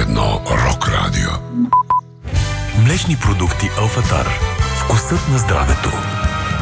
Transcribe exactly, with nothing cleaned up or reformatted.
едно Рок Радио. Млечни продукти Алфатар. Вкусът на здравето.